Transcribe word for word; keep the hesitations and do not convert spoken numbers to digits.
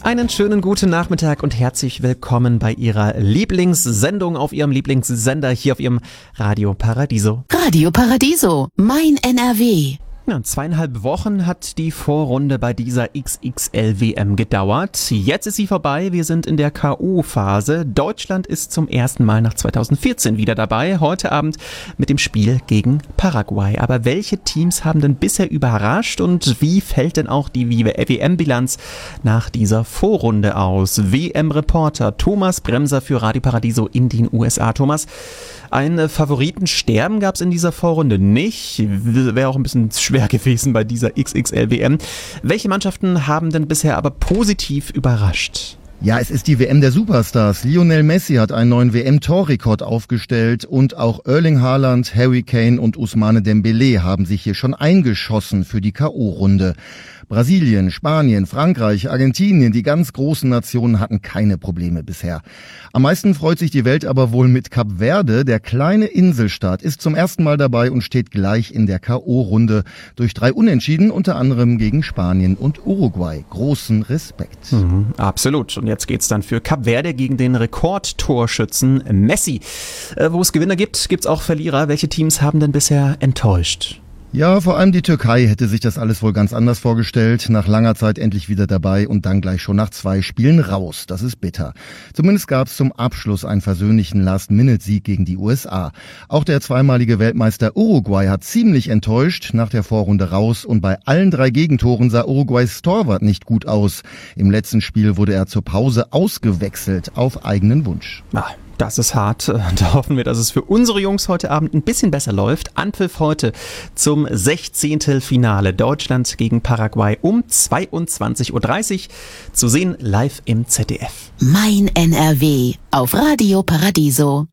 Einen schönen guten Nachmittag und herzlich willkommen bei Ihrer Lieblingssendung auf Ihrem Lieblingssender hier auf Ihrem Radio Paradiso. Radio Paradiso, mein N R W. Ja, zweieinhalb Wochen hat die Vorrunde bei dieser X X L W M gedauert. Jetzt ist sie vorbei. Wir sind in der K O-Phase. Deutschland ist zum ersten Mal nach zweitausendvierzehn wieder dabei. Heute Abend mit dem Spiel gegen Paraguay. Aber welche Teams haben denn bisher überrascht und wie fällt denn auch die W M-Bilanz nach dieser Vorrunde aus? W M-Reporter Thomas Bremser für Radio Paradiso in den U S A. Thomas, ein Favoritensterben gab es in dieser Vorrunde nicht. Wäre auch ein bisschen schwer gewesen bei dieser X X L W M. Welche Mannschaften haben denn bisher aber positiv überrascht? Ja, es ist die W M der Superstars. Lionel Messi hat einen neuen W M-Torrekord aufgestellt und auch Erling Haaland, Harry Kane und Ousmane Dembélé haben sich hier schon eingeschossen für die K O-Runde. Brasilien, Spanien, Frankreich, Argentinien, die ganz großen Nationen hatten keine Probleme bisher. Am meisten freut sich die Welt aber wohl mit Kap Verde. Der kleine Inselstaat ist zum ersten Mal dabei und steht gleich in der K O-Runde durch drei Unentschieden, unter anderem gegen Spanien und Uruguay. Großen Respekt. Mhm, absolut. Und jetzt geht's dann für Kap Verde gegen den Rekordtorschützen Messi. Äh, wo es Gewinner gibt, gibt's auch Verlierer. Welche Teams haben denn bisher enttäuscht? Ja, vor allem die Türkei hätte sich das alles wohl ganz anders vorgestellt. Nach langer Zeit endlich wieder dabei und dann gleich schon nach zwei Spielen raus. Das ist bitter. Zumindest gab es zum Abschluss einen versöhnlichen Last-Minute-Sieg gegen die U S A. Auch der zweimalige Weltmeister Uruguay hat ziemlich enttäuscht, nach der Vorrunde raus. Und bei allen drei Gegentoren sah Uruguays Torwart nicht gut aus. Im letzten Spiel wurde er zur Pause ausgewechselt, auf eigenen Wunsch. Ah. Das ist hart. Da hoffen wir, dass es für unsere Jungs heute Abend ein bisschen besser läuft. Anpfiff heute zum Sechzehntelfinale Deutschland gegen Paraguay um zweiundzwanzig Uhr dreißig. Zu sehen live im Z D F. Mein N R W auf Radio Paradiso.